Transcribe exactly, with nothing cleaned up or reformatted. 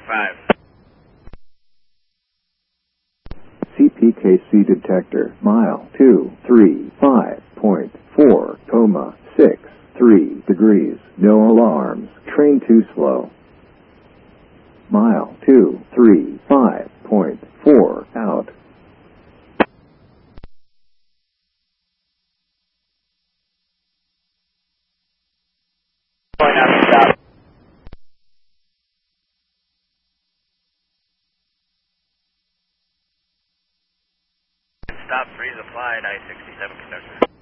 five. C P K C detector, mile two three five point four, coma six three degrees, no alarms, train too slow. Mile two three five point four, out. Going out, stop. Stop, freeze applied, I sixty-seven conductor.